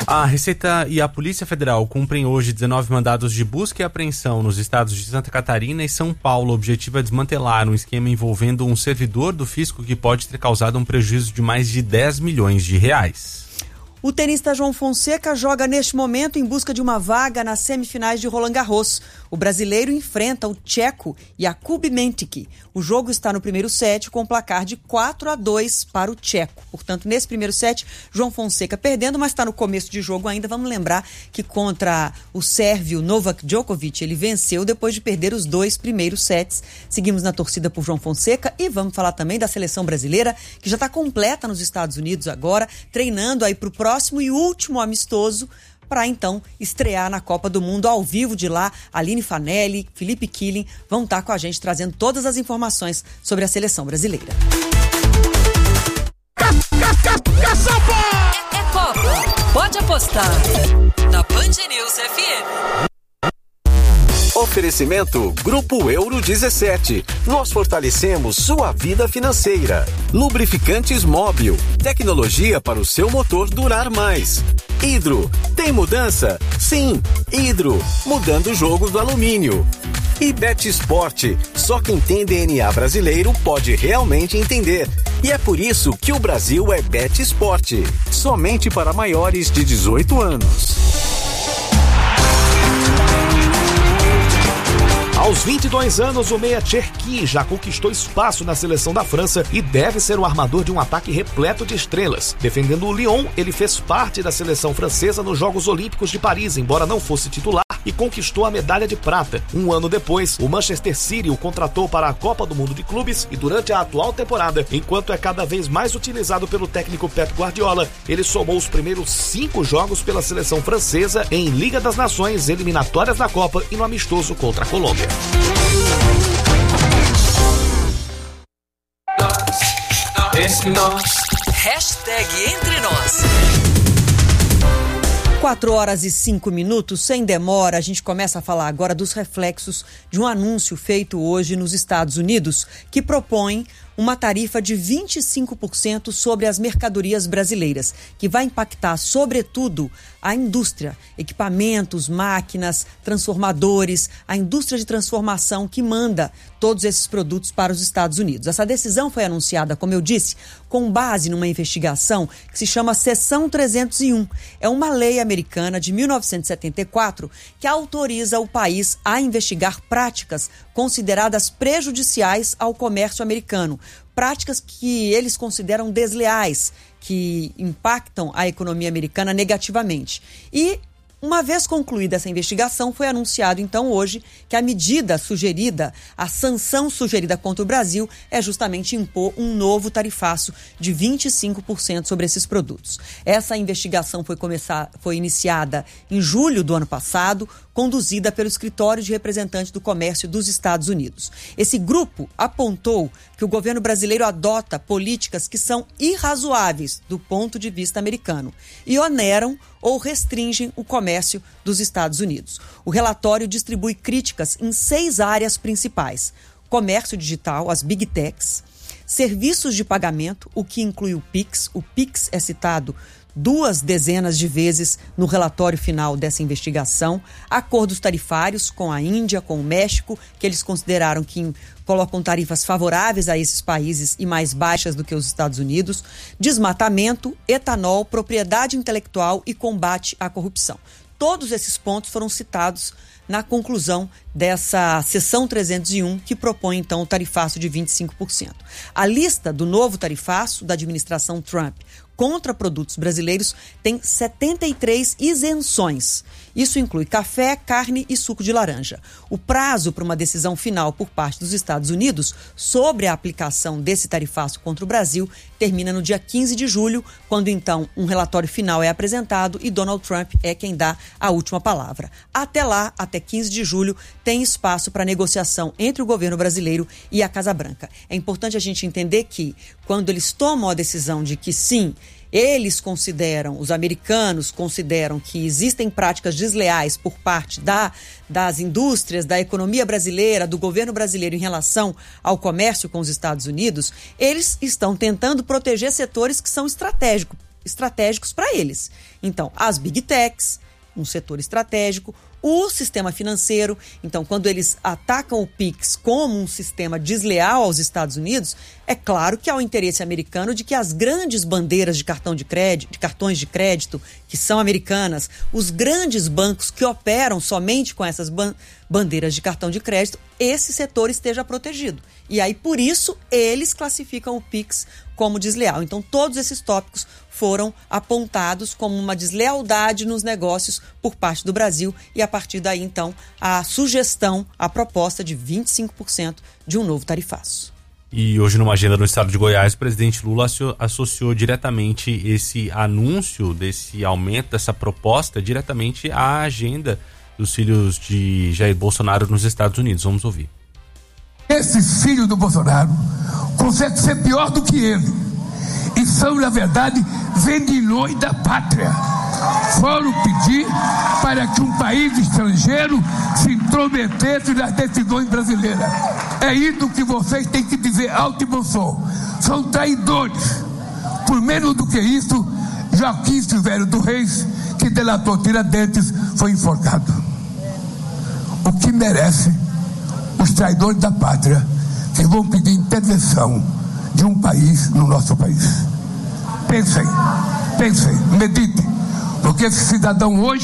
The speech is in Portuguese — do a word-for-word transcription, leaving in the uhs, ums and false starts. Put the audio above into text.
A Receita e a Polícia Federal cumprem hoje dezenove mandados de busca e apreensão nos estados de Santa Catarina e São Paulo. O objetivo é desmantelar um esquema envolvendo um servidor do fisco que pode ter causado um prejuízo de mais de dez milhões de reais. O tenista João Fonseca joga neste momento em busca de uma vaga nas semifinais de Roland Garros. O brasileiro enfrenta o tcheco Jakub Mentic. O jogo está no primeiro set com placar de quatro a dois para o tcheco. Portanto, nesse primeiro set, João Fonseca perdendo, mas está no começo de jogo ainda. Vamos lembrar que contra o sérvio Novak Djokovic, ele venceu depois de perder os dois primeiros sets. Seguimos na torcida por João Fonseca e vamos falar também da seleção brasileira, que já está completa nos Estados Unidos agora, treinando aí para o próximo e último amistoso, para então estrear na Copa do Mundo ao vivo de lá. Aline Fanelli, Felipe Killing vão estar com a gente trazendo todas as informações sobre a seleção brasileira. É, é Copa, pode apostar na Band News F M. Oferecimento Grupo Euro dezessete. Nós fortalecemos sua vida financeira. Lubrificantes Móbil. Tecnologia para o seu motor durar mais. Hidro. Tem mudança? Sim. Hidro. Mudando o jogo do alumínio. E Bet Sport. Só quem tem D N A brasileiro pode realmente entender. E é por isso que o Brasil é Bet Sport. Somente para maiores de dezoito anos. Aos vinte e dois anos, o meia Cherki já conquistou espaço na seleção da França e deve ser o armador de um ataque repleto de estrelas. Defendendo o Lyon, ele fez parte da seleção francesa nos Jogos Olímpicos de Paris, embora não fosse titular, e conquistou a medalha de prata. Um ano depois, o Manchester City o contratou para a Copa do Mundo de Clubes e durante a atual temporada, enquanto é cada vez mais utilizado pelo técnico Pep Guardiola, ele somou os primeiros cinco jogos pela seleção francesa em Liga das Nações, eliminatórias da Copa e no amistoso contra a Colômbia. Hashtag Entre Nós. Quatro horas e cinco minutos, sem demora, a gente começa a falar agora dos reflexos de um anúncio feito hoje nos Estados Unidos que propõe uma tarifa de vinte e cinco por cento sobre as mercadorias brasileiras, que vai impactar, sobretudo, a indústria, equipamentos, máquinas, transformadores, a indústria de transformação que manda todos esses produtos para os Estados Unidos. Essa decisão foi anunciada, como eu disse, com base numa investigação que se chama Seção trezentos e um. É uma lei americana de mil novecentos e setenta e quatro que autoriza o país a investigar práticas consideradas prejudiciais ao comércio americano. Práticas que eles consideram desleais, que impactam a economia americana negativamente. E, uma vez concluída essa investigação, foi anunciado então hoje que a medida sugerida, a sanção sugerida contra o Brasil é justamente impor um novo tarifaço de vinte e cinco por cento sobre esses produtos. Essa investigação foi, começar, foi iniciada em julho do ano passado, conduzida pelo Escritório de Representantes do Comércio dos Estados Unidos. Esse grupo apontou que o governo brasileiro adota políticas que são irrazoáveis do ponto de vista americano e oneram ou restringem o comércio dos Estados Unidos. O relatório distribui críticas em seis áreas principais: comércio digital, as Big Techs, serviços de pagamento, o que inclui o Pix. O Pix é citado duas dezenas de vezes no relatório final dessa investigação, acordos tarifários com a Índia, com o México, que eles consideraram que colocam tarifas favoráveis a esses países e mais baixas do que os Estados Unidos, desmatamento, etanol, propriedade intelectual e combate à corrupção. Todos esses pontos foram citados na conclusão dessa Seção trezentos e um, que propõe, então, o tarifaço de vinte e cinco por cento. A lista do novo tarifaço da administração Trump contra produtos brasileiros tem setenta e três isenções. Isso inclui café, carne e suco de laranja. O prazo para uma decisão final por parte dos Estados Unidos sobre a aplicação desse tarifaço contra o Brasil termina no dia quinze de julho, quando então um relatório final é apresentado e Donald Trump é quem dá a última palavra. Até lá, até quinze de julho, tem espaço para negociação entre o governo brasileiro e a Casa Branca. É importante a gente entender que, quando eles tomam a decisão de que sim, eles consideram, os americanos consideram que existem práticas desleais por parte da, das indústrias, da economia brasileira, do governo brasileiro em relação ao comércio com os Estados Unidos, eles estão tentando proteger setores que são estratégicos estratégicos para eles. Então, as Big Techs, um setor estratégico, o sistema financeiro. Então, quando eles atacam o Pix como um sistema desleal aos Estados Unidos, é claro que há o interesse americano de que as grandes bandeiras de cartão de crédito, de cartões de crédito, que são americanas, os grandes bancos que operam somente com essas ban- bandeiras de cartão de crédito, esse setor esteja protegido. E aí, por isso, eles classificam o Pix como desleal. Então, todos esses tópicos foram apontados como uma deslealdade nos negócios por parte do Brasil e, a partir daí, então, a sugestão, a proposta de vinte e cinco por cento de um novo tarifaço. E hoje, numa agenda no estado de Goiás, o presidente Lula associou diretamente esse anúncio desse aumento, dessa proposta, diretamente à agenda dos filhos de Jair Bolsonaro nos Estados Unidos. Vamos ouvir. Esses filhos do Bolsonaro conseguem ser pior do que ele. E são, na verdade, vendilhões da pátria. Foram pedir para que um país estrangeiro se intrometesse nas decisões brasileiras. É isso que vocês têm que dizer alto e bom som. São traidores. Por menos do que isso, Joaquim Silvério do Reis, que delatou Tiradentes, foi enforcado. O que merece os traidores da pátria que vão pedir intervenção de um país no nosso país. Pensem, pensem, meditem, porque esse cidadão hoje